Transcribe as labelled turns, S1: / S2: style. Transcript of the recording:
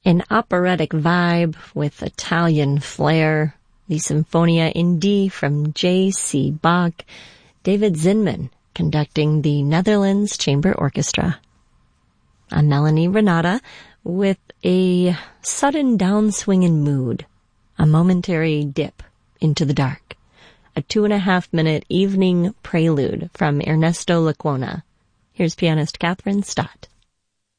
S1: An operatic vibe with Italian flair, the Sinfonia in D from J.C. Bach, David Zinman conducting the Netherlands Chamber Orchestra. I'm Melanie Renata with a sudden downswing in mood, a momentary dip into the dark, a 2.5-minute evening prelude from Ernesto Lecuona. Here's pianist Catherine Stott.